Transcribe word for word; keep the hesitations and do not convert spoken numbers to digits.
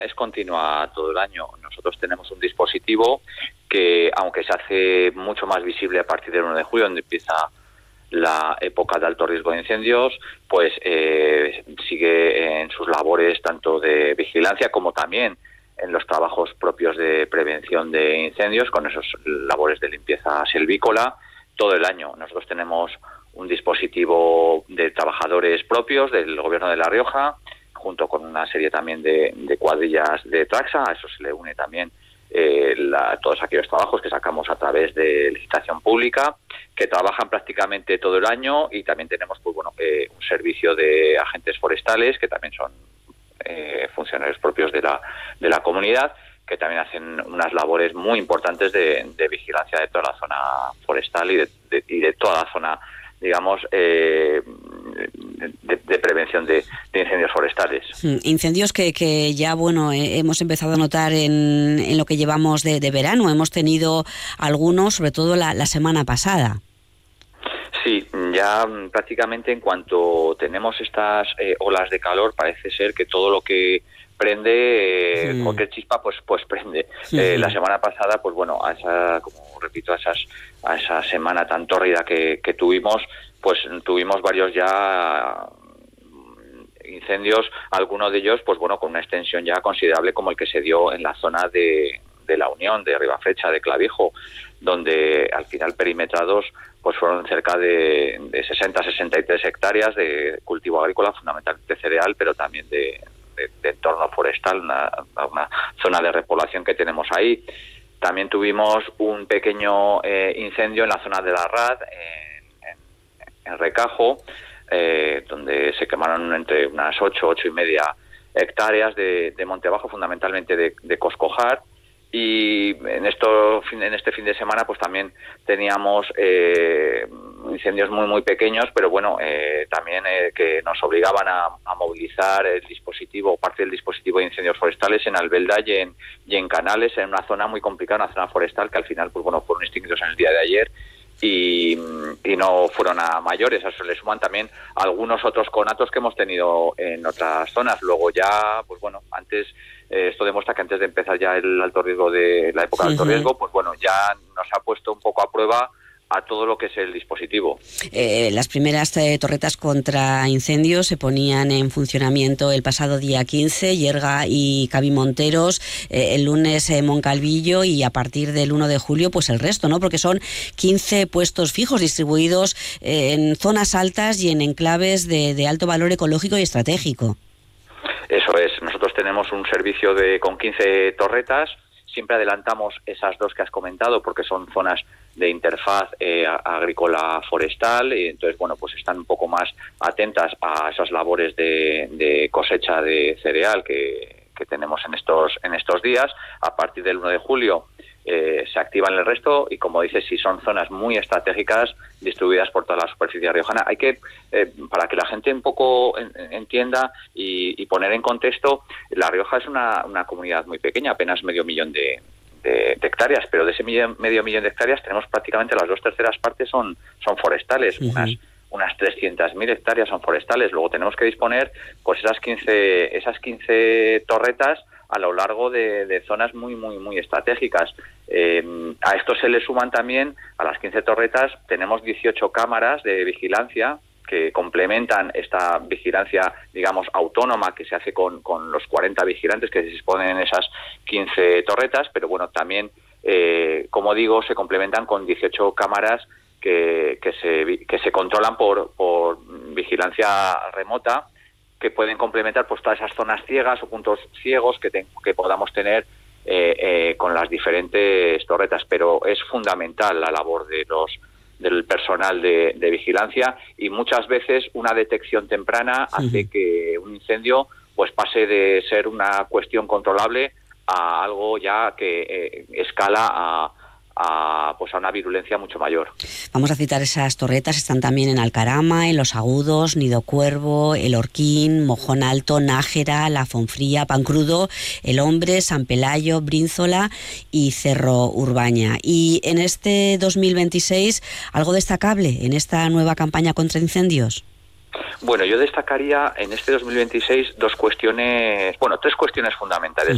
es continua todo el año. Nosotros tenemos un dispositivo que, aunque se hace mucho más visible a partir del uno de julio, donde empieza la época de alto riesgo de incendios, pues eh, sigue en sus labores tanto de vigilancia como también en los trabajos propios de prevención de incendios, con esos labores de limpieza silvícola, todo el año. Nosotros tenemos un dispositivo de trabajadores propios del Gobierno de La Rioja, junto con una serie también de, de cuadrillas de Traxa. A eso se le une también eh, la, todos aquellos trabajos que sacamos a través de licitación pública, que trabajan prácticamente todo el año, y también tenemos pues bueno eh, un servicio de agentes forestales, que también son eh, funcionarios propios de la, de la comunidad, que también hacen unas labores muy importantes de, de vigilancia de toda la zona forestal y de, de, y de toda la zona, digamos, eh, de, de prevención de, de incendios forestales. Incendios que, que ya, bueno, eh, hemos empezado a notar en, en lo que llevamos de, de verano. Hemos tenido algunos, sobre todo la, la semana pasada. Sí, ya prácticamente en cuanto tenemos estas eh, olas de calor, parece ser que todo lo que prende, eh, sí. cualquier chispa, pues pues prende. Sí, eh, sí. La semana pasada, pues bueno, a esa, como repito, a esas a esa semana tan tórrida que, que tuvimos, pues tuvimos varios ya incendios, algunos de ellos, pues bueno, con una extensión ya considerable, como el que se dio en la zona de, de La Unión, de Ribafrecha, de Clavijo, donde al final perimetrados pues fueron cerca de, de sesenta a sesenta y tres hectáreas de cultivo agrícola, fundamentalmente cereal, pero también de, de, de entorno forestal, una, una zona de repoblación que tenemos ahí. También tuvimos un pequeño eh, incendio en la zona de la Rad, en, en, en Recajo, eh, donde se quemaron entre unas ocho, ocho y media hectáreas de, de monte bajo, fundamentalmente de, de Coscojar. Y en esto en este fin de semana pues también teníamos eh, incendios muy muy pequeños, pero bueno, eh, también eh, que nos obligaban a, a movilizar el dispositivo, parte del dispositivo de incendios forestales en Albelda y en, y en Canales, en una zona muy complicada, una zona forestal que al final pues bueno fueron extinguidos en el día de ayer y, y no fueron a mayores. A eso le suman también algunos otros conatos que hemos tenido en otras zonas. Luego ya, pues bueno, antes eh, esto demuestra que antes de empezar ya el alto riesgo de la época de alto riesgo, pues bueno, ya nos ha puesto un poco a prueba a todo lo que es el dispositivo. Eh, las primeras eh, torretas contra incendios se ponían en funcionamiento el pasado día quince, Yerga y Cabimonteros, eh, el lunes eh, Moncalvillo, y a partir del uno de julio pues el resto, ¿no? Porque son quince puestos fijos distribuidos eh, en zonas altas y en enclaves de, de alto valor ecológico y estratégico. Eso es, nosotros tenemos un servicio de con quince torretas. Siempre adelantamos esas dos que has comentado porque son zonas de interfaz eh, agrícola forestal, y entonces bueno pues están un poco más atentas a esas labores de, de cosecha de cereal que, que tenemos en estos en estos días. A partir del uno de julio eh, se activan el resto, y como dices, si son zonas muy estratégicas distribuidas por toda la superficie riojana. Hay que, eh, para que la gente un poco en, entienda y, y poner en contexto, La Rioja es una, una comunidad muy pequeña, apenas medio millón de, de, de hectáreas, pero de ese medio, medio millón de hectáreas tenemos prácticamente las dos terceras partes son, son forestales, uh-huh. unas unas trescientas mil hectáreas son forestales. Luego tenemos que disponer pues esas quince esas quince torretas a lo largo de, de zonas muy muy muy estratégicas. Eh, a esto se le suman también, a las quince torretas tenemos dieciocho cámaras de vigilancia que complementan esta vigilancia, digamos, autónoma que se hace con, con los cuarenta vigilantes que se disponen en esas quince torretas, pero bueno, también, eh, como digo, se complementan con dieciocho cámaras que, que, se, que se controlan por, por vigilancia remota, que pueden complementar pues todas esas zonas ciegas o puntos ciegos que, te, que podamos tener eh, eh, con las diferentes torretas. Pero es fundamental la labor de los del personal de, de vigilancia, y muchas veces una detección temprana hace que un incendio pues pase de ser una cuestión controlable a algo ya que eh, escala a a pues a una virulencia mucho mayor. Vamos a citar esas torretas, están también en Alcarama, en Los Agudos, Nido Cuervo, El Orquín, Mojón Alto, Nájera, La Fonfría, Pancrudo, El Hombre, San Pelayo, Brínzola y Cerro Urbaña. Y en este dos mil veintiséis, ¿algo destacable en esta nueva campaña contra incendios? Bueno, yo destacaría en este dos mil veintiséis dos cuestiones, bueno, tres cuestiones fundamentales.